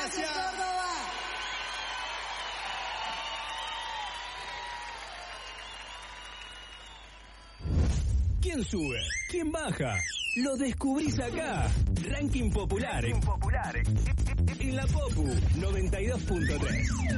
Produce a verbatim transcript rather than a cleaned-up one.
Gracias, Córdoba. ¿Quién sube? ¿Quién baja? Lo descubrís acá. Ranking Popular. Ranking Popular. En la Popu noventa y dos punto tres.